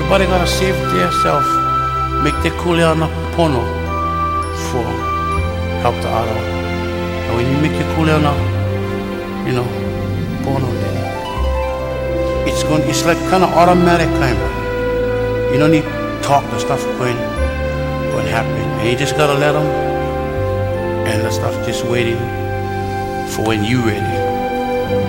Everybody gotta save themselves, make their kuleana pono for help the other. And when you make your kuleana, pono, then it's like kind of automatic kind of. You don't need to talk, the stuff going happen. And you just gotta let them, and the stuff just waiting for when you ready.